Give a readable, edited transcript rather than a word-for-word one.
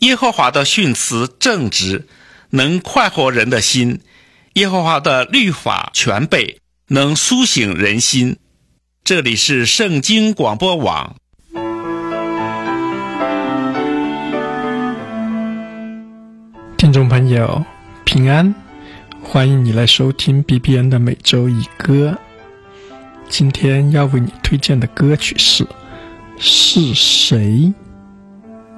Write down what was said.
耶和华的训词正直，能快活人的心。耶和华的律法全备，能苏醒人心。这里是圣经广播网。 听众朋友平安，欢迎你来收听 BBN 的每周一歌。今天要为你推荐的歌曲是谁